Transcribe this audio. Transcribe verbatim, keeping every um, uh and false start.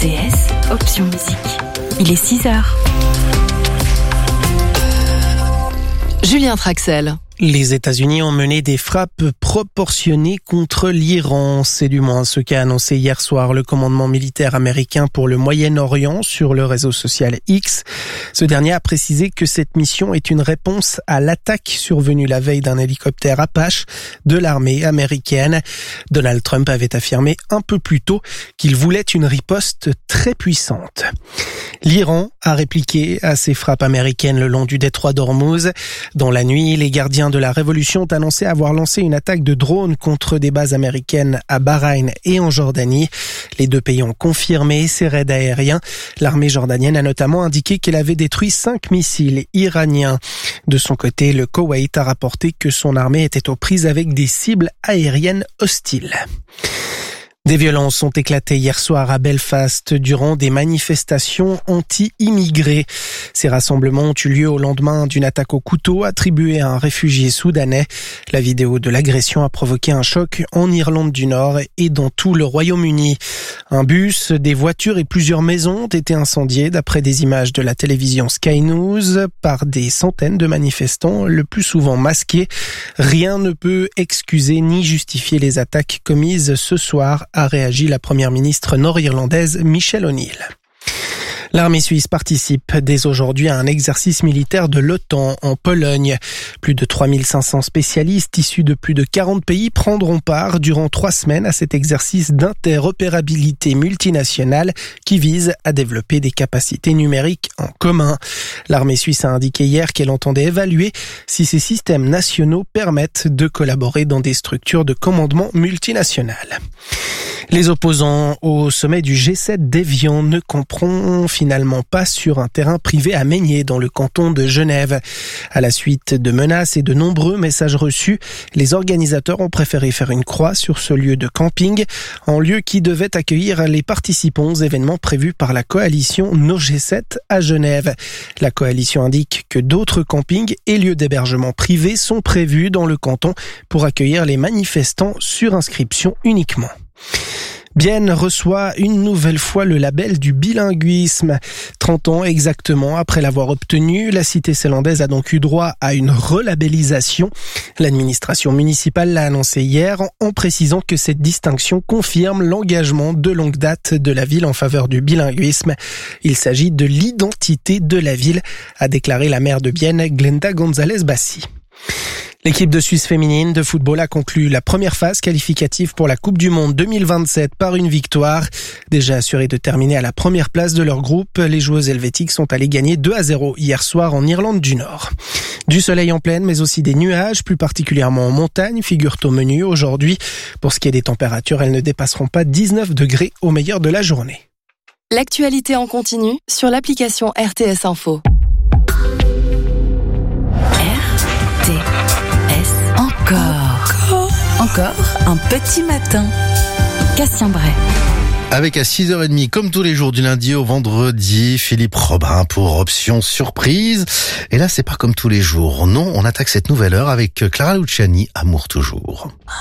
T S, option musique. Il est six heures. Julien Traxel. Les États-Unis ont mené des frappes proportionnées contre l'Iran. C'est du moins ce qu'a annoncé hier soir le commandement militaire américain pour le Moyen-Orient sur le réseau social X. Ce dernier a précisé que cette mission est une réponse à l'attaque survenue la veille d'un hélicoptère Apache de l'armée américaine. Donald Trump avait affirmé un peu plus tôt qu'il voulait une riposte très puissante. L'Iran a répliqué à ces frappes américaines le long du détroit d'Ormuz. Dans la nuit, les gardiens de la Révolution ont annoncé avoir lancé une attaque de drones contre des bases américaines à Bahreïn et en Jordanie. Les deux pays ont confirmé ces raids aériens. L'armée jordanienne a notamment indiqué qu'elle avait détruit cinq missiles iraniens. De son côté, le Koweït a rapporté que son armée était aux prises avec des cibles aériennes hostiles. Des violences ont éclaté hier soir à Belfast durant des manifestations anti-immigrés. Ces rassemblements ont eu lieu au lendemain d'une attaque au couteau attribuée à un réfugié soudanais. La vidéo de l'agression a provoqué un choc en Irlande du Nord et dans tout le Royaume-Uni. Un bus, des voitures et plusieurs maisons ont été incendiés d'après des images de la télévision Sky News par des centaines de manifestants, le plus souvent masqués. Rien ne peut excuser ni justifier les attaques commises ce soir, a réagi la première ministre nord-irlandaise Michelle O'Neill. L'armée suisse participe dès aujourd'hui à un exercice militaire de l'OTAN en Pologne. Plus de trois mille cinq cents spécialistes issus de plus de quarante pays prendront part durant trois semaines à cet exercice d'interopérabilité multinationale qui vise à développer des capacités numériques en commun. L'armée suisse a indiqué hier qu'elle entendait évaluer si ces systèmes nationaux permettent de collaborer dans des structures de commandement multinationales. Les opposants au sommet du G sept d'Évian ne camperont finalement pas sur un terrain privé à Meigné dans le canton de Genève. À la suite de menaces et de nombreux messages reçus, les organisateurs ont préféré faire une croix sur ce lieu de camping, en lieu qui devait accueillir les participants aux événements prévus par la coalition No G sept à Genève. La coalition indique que d'autres campings et lieux d'hébergement privés sont prévus dans le canton pour accueillir les manifestants sur inscription uniquement. Bienne reçoit une nouvelle fois le label du bilinguisme. trente ans exactement après l'avoir obtenu, la cité célandaise a donc eu droit à une relabellisation. L'administration municipale l'a annoncé hier en précisant que cette distinction confirme l'engagement de longue date de la ville en faveur du bilinguisme. Il s'agit de l'identité de la ville, a déclaré la maire de Bienne, Glenda González-Bassi. L'équipe de Suisse féminine de football a conclu la première phase qualificative pour la Coupe du Monde deux mille vingt-sept par une victoire. Déjà assurées de terminer à la première place de leur groupe, les joueuses helvétiques sont allées gagner deux à zéro hier soir en Irlande du Nord. Du soleil en pleine, mais aussi des nuages, plus particulièrement en montagne, figurent au menu aujourd'hui. Pour ce qui est des températures, elles ne dépasseront pas dix-neuf degrés au meilleur de la journée. L'actualité en continu sur l'application R T S Info. R T S. Encore. Encore un petit matin. Cassien Bray. Avec à six heures trente, comme tous les jours du lundi au vendredi, Philippe Robin pour Option Surprise. Et là, c'est pas comme tous les jours. Non, on attaque cette nouvelle heure avec Clara Luciani, Amour toujours.